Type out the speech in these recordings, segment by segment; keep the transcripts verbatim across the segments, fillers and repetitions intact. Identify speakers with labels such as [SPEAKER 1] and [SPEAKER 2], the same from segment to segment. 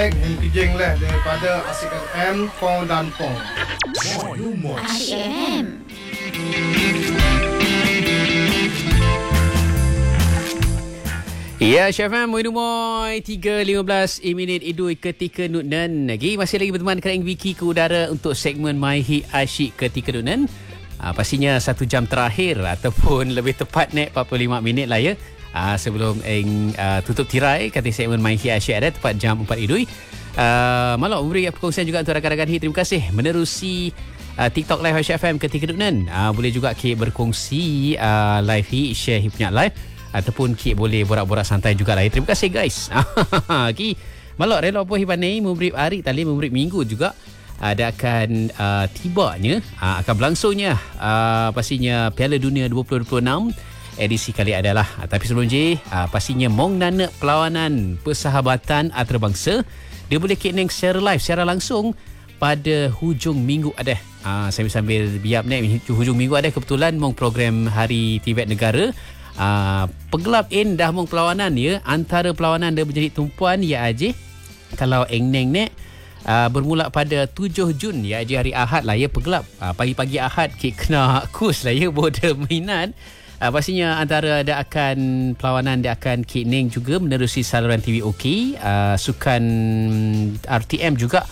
[SPEAKER 1] baik yang kejeng lah daripada Asyik F M Pong dan Pong.
[SPEAKER 2] Asyik F M.
[SPEAKER 3] Ya, Asyik F M, Moy tiga lima belas minit idui ketika Nutnan. Lagi masih lagi berteman dengan Vicky ke udara untuk segmen My Hit Asyik ketika Nutnan. Uh, pastinya satu jam terakhir ataupun lebih tepat nek empat puluh lima minit lah ya. Uh, sebelum eng uh, tutup tirai kata segmen My Hit Asyik ada tepat jam empat idui. Uh, Malak memberi perkongsian juga untuk rakan-rakan hit. Terima kasih menerusi uh, TikTok Live Asyik F M ketika Nutnan. Uh, boleh juga Kik berkongsi uh, live hit, share hit punya live ataupun Kik boleh borak-borak santai juga lah. Terima kasih guys. Ki Malak rela apa hiban ni memberi hari tali memberi minggu juga. Ada akan uh, tibanya uh, akan berlangsungnya uh, pastinya Piala Dunia dua ribu dua puluh enam edisi kali adalah uh, tapi sebelum je uh, pastinya Mong Nanek perlawanan persahabatan antarabangsa dia boleh kena secara live secara langsung pada hujung minggu ada uh, sambil-sambil biap ni hujung minggu ada kebetulan Mong program Hari Tibet Negara. Uh, pegelap in dah Mong perlawanan ya antara perlawanan dia menjadi tumpuan ya aje kalau Engneng ni Uh, bermula pada tujuh Jun ya hari Ahad lah ya pegelap uh, pagi-pagi Ahad Kik kena kus lah ya border minat uh, pastinya antara dia akan perlawanan dia akan Kik Ning juga menerusi saluran T V OK uh, sukan R T M juga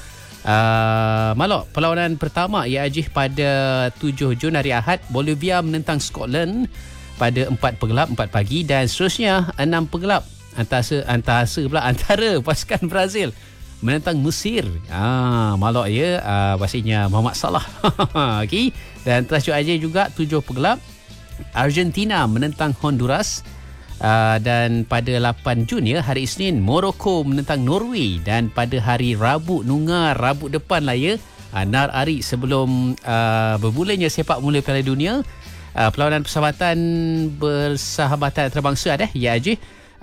[SPEAKER 3] uh, Malak perlawanan pertama ya ajih pada tujuh Jun hari Ahad Bolivia menentang Scotland pada empat pegelap empat pagi dan seterusnya enam pegelap antara antara pula antara pasukan Brazil menentang Mesir. Ah, Malak ya, ah, pastinya Muhammad Salah. Okey. Dan terakhir aja juga tujuh pegelap Argentina menentang Honduras. Uh, dan pada lapan Jun ya hari Isnin Morocco menentang Norway dan pada hari Rabu Nungar Rabu depan lah ya uh, nar hari sebelum uh, bermulanya sepak bola Piala Dunia uh, perlawanan persahabatan bersahabatan antarabangsa ada ya aja.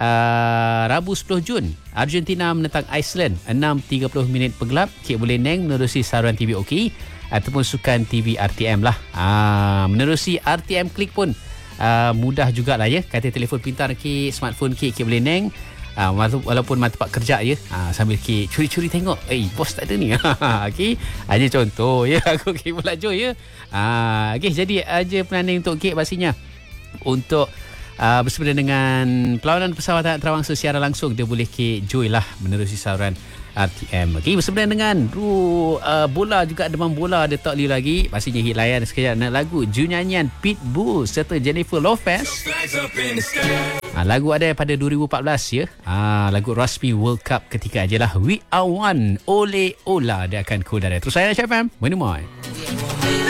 [SPEAKER 3] Uh, Rabu sepuluh Jun Argentina menentang Iceland enam tiga puluh minit pegelap Kik boleh neng menerusi saluran T V OK ataupun sukan T V R T M lah uh, menerusi R T M Klik pun uh, mudah jugalah ya kata telefon pintar Kik smartphone Kik Kik boleh neng uh, walaupun mata tempat kerja ya uh, sambil Kik curi-curi tengok eh bos tak ada ni okay. Aja contoh ya aku Kik belajar ya uh, okay, jadi aja planning untuk Kik pastinya untuk Uh, bersempena dengan perlawanan persahabatan antarabangsa secara langsung dia boleh ke join lah menerusi saluran R T M. Okey, bersempena dengan ru, uh, bola juga demam bola ada tak liu lagi pastinya hit layan sekejap nak lagu Junyanyian Pitbull serta Jennifer Lopez. Uh, lagu ada pada dua ribu empat belas ya. Uh, lagu rasmi World Cup ketika ajalah We Are One Ole Ola dia akan ke udara. Terus saya Asyik F M Menemui.